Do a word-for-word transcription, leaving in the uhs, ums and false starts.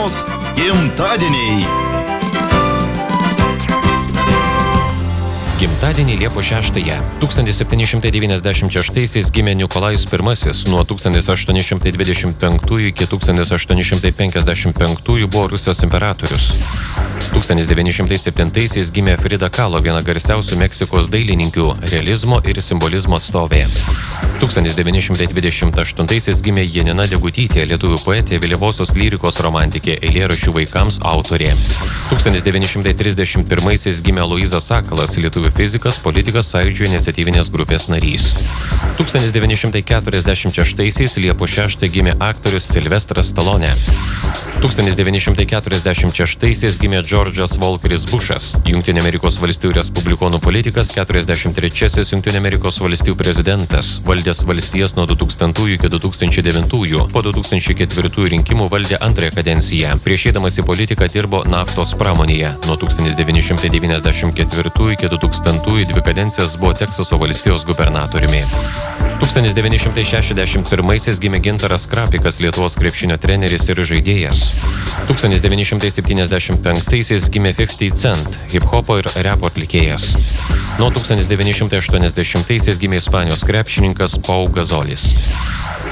dienos gimtadieniai. Gimtadienį Liepos šeštąją. tūkstantis septyni šimtai devyniasdešimt šeštaisiais gimė Nikolajus pirmasis, nuo tūkstantis aštuoni šimtai dvidešimt penktųjų iki tūkstantis aštuoni šimtai penkiasdešimt penktųjų buvo Rusijos imperatorius. tūkstantis devyni šimtai septintaisiais gimė Frida Kahlo, viena garsiausių Meksikos dailininkių, realizmo ir simbolizmo atstovė. tūkstantis devyni šimtai dvidešimt aštuntaisiais gimė Janina Degutytė, lietuvių poetė, vėlyvosios lyrikos romantikė, eilėraščių vaikams autorė. tūkstantis devyni šimtai trisdešimt pirmaisiais gimė Luizas Sakalas, lietuvių fizikas, politikas, Sąjūdžio iniciatyvinės grupės narys. tūkstantis devyni šimtai keturiasdešimt šeštaisiais Liepos šeštąją gimė aktorius Silvestras Stallone. tūkstantis devyni šimtai keturiasdešimt šeštaisiais gimė Džordžas Volkeris Bušas, Jungtinių Amerikos valstijų respublikonų politikas, keturiasdešimt trečiasis Jungtinių Amerikos valstijų prezidentas, valdęs valstijas nuo du tūkstantųjų iki du tūkstančiai devintųjų, po du tūkstančiai ketvirtųjų rinkimų valdė antrąją kadenciją. Prieš eidamas į politiką dirbo naftos pramonėje. Nuo tūkstantis devyni šimtai devyniasdešimt ketvirtųjų iki du tūkstantųjų dvi kadencijas buvo Teksaso valstijos gubernatoriumi. tūkstantis devyni šimtai šešiasdešimt pirmaisiais gimė Gintaras Krapikas, Lietuvos krepšinio treneris ir žaidėjas. tūkstantis devyni šimtai septyniasdešimt penktaisiais gimė fifty Cent, hip-hopo ir repo atlikėjas. Nuo tūkstantis devyni šimtai aštuoniasdešimtaisiais gimė Ispanijos krepšininkas Pau Gazolis.